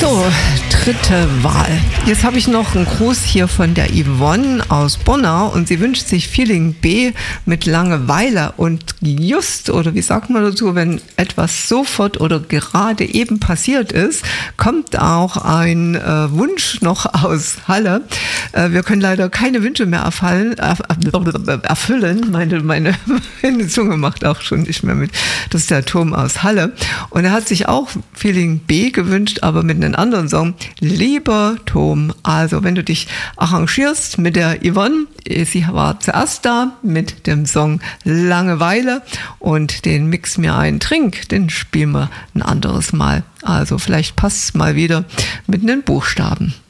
So, dritte Wahl. Jetzt habe ich noch einen Gruß hier von der Yvonne aus Bonnau und sie wünscht sich Feeling B mit Langeweile und just, oder wie sagt man dazu, wenn etwas sofort oder gerade eben passiert ist, kommt auch ein Wunsch noch aus Halle. Wir können leider keine Wünsche mehr erfüllen. Meine Zunge macht auch schon nicht mehr mit. Das ist der Tom aus Halle. Und er hat sich auch Feeling B gewünscht, aber mit einem anderen Song. Lieber Tom, also wenn du dich arrangierst mit der Yvonne, sie war zuerst da mit dem Song Langeweile und den Mix mir einen Trink, den spielen wir ein anderes Mal. Also vielleicht passt es mal wieder mit den Buchstaben.